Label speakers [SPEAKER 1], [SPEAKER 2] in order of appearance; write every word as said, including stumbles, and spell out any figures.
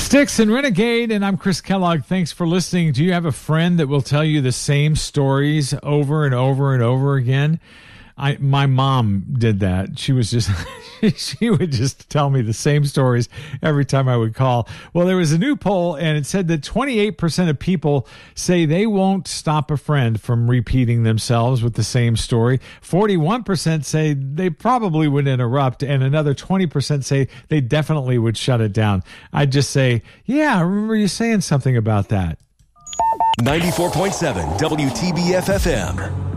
[SPEAKER 1] Styx and Renegade, and I'm Chris Kellogg. Thanks for listening. Do you have a friend that will tell you the same stories over and over and over again? I, my mom did that. She was just, she would just tell me the same stories every time I would call. Well, there was a new poll, and it said that twenty-eight percent of people say they won't stop a friend from repeating themselves with the same story. forty-one percent say they probably would interrupt, and another twenty percent say they definitely would shut it down. I'd just say, yeah, I remember you saying something about that.
[SPEAKER 2] ninety-four point seven W T B F F M.